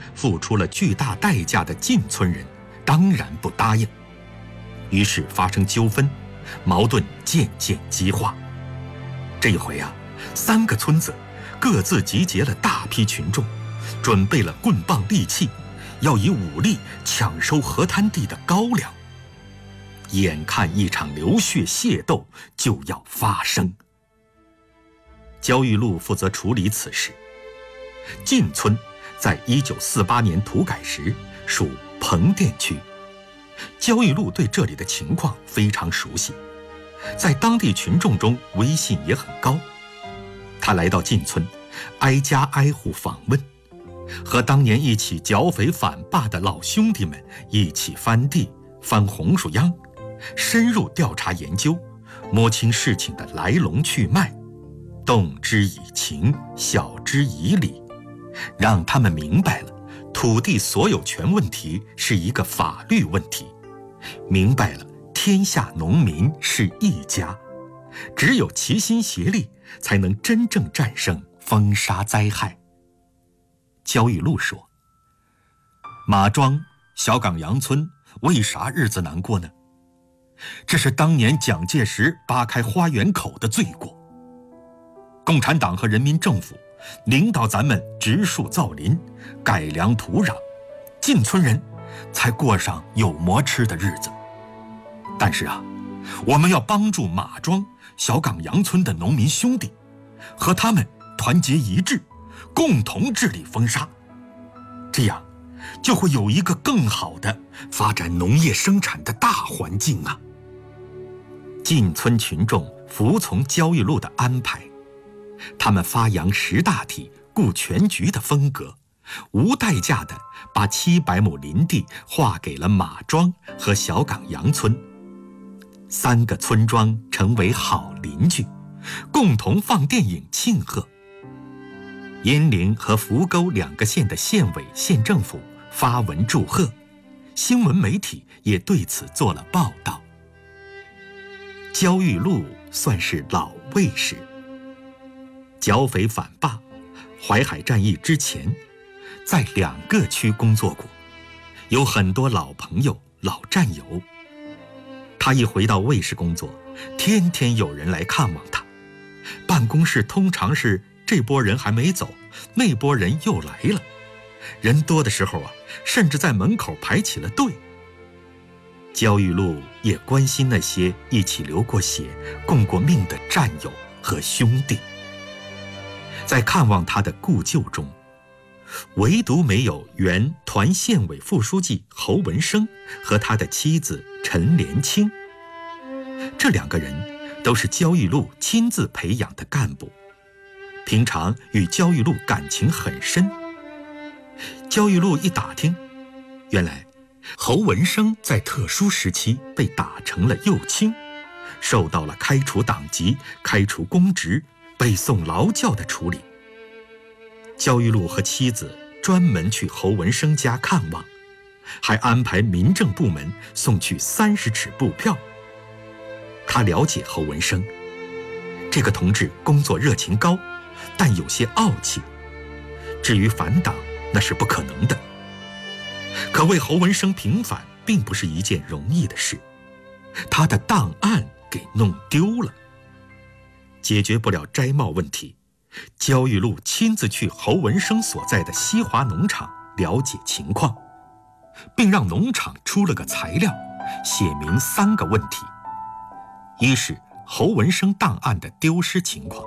付出了巨大代价的进村人当然不答应，于是发生纠纷，矛盾渐渐激化。这一回啊，3个村子各自集结了大批群众，准备了棍棒利器，要以武力抢收河滩地的高粱。眼看一场流血械斗就要发生，焦裕禄负责处理此事。晋村在1948年土改时属彭店区，焦裕禄对这里的情况非常熟悉，在当地群众中威信也很高。他来到晋村，挨家挨户访问，和当年一起剿匪反霸的老兄弟们一起翻地、翻红薯秧，深入调查研究，摸清事情的来龙去脉，动之以情，晓之以理，让他们明白了土地所有权问题是一个法律问题，明白了天下农民是一家，只有齐心协力才能真正战胜风沙灾害。焦裕禄说，马庄、小岗杨村为啥日子难过呢？这是当年蒋介石扒开花园口的罪过。共产党和人民政府领导咱们植树造林，改良土壤，晋村人才过上有馍吃的日子。但是啊，我们要帮助马庄、小岗杨村的农民兄弟，和他们团结一致，共同治理风沙，这样就会有一个更好的发展农业生产的大环境啊。晋村群众服从焦裕禄的安排，他们发扬识大体、顾全局的风格，无代价地把700亩林地划给了马庄和小岗杨村。3个村庄成为好邻居，共同放电影庆贺。鄢陵和扶沟2个县的县委、县政府发文祝贺，新闻媒体也对此做了报道。焦裕禄算是老卫士，剿匪反霸、淮海战役之前，在2个区工作过，有很多老朋友、老战友。他一回到卫士工作，天天有人来看望他，办公室通常是这波人还没走，那波人又来了，人多的时候啊，甚至在门口排起了队。焦裕禄也关心那些一起流过血、共过命的战友和兄弟。在看望他的故旧中，唯独没有原团县委副书记侯文生和他的妻子陈连清。这2个人都是焦裕禄亲自培养的干部，平常与焦裕禄感情很深。焦裕禄一打听，原来侯文生在特殊时期被打成了右倾，受到了开除党籍、开除公职、被送劳教的处理。焦裕禄和妻子专门去侯文生家看望，还安排民政部门送去30尺布票。他了解侯文生，这个同志工作热情高，但有些傲气，至于反党那是不可能的。可为侯文生平反并不是一件容易的事，他的档案给弄丢了。解决不了摘帽问题，焦裕禄亲自去侯文生所在的西华农场了解情况，并让农场出了个材料，写明3个问题：一是侯文生档案的丢失情况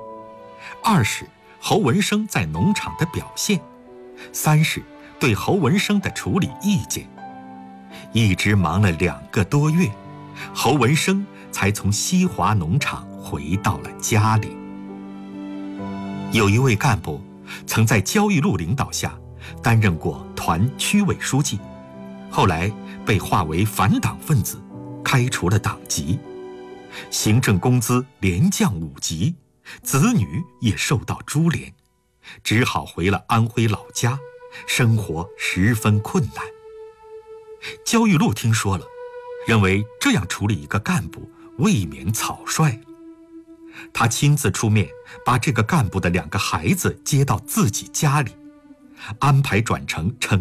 ；2是侯文生在农场的表现；3是对侯文生的处理意见。一直忙了2个多月，侯文生才从西华农场回到了家里。有一位干部曾在焦裕禄领导下担任过团区委书记，后来被划为反党分子，开除了党籍，行政工资连降5级，子女也受到株连，只好回了安徽老家，生活十分困难。焦裕禄听说了，认为这样处理一个干部未免草率了。他亲自出面把这个干部的2个孩子接到自己家里，安排转成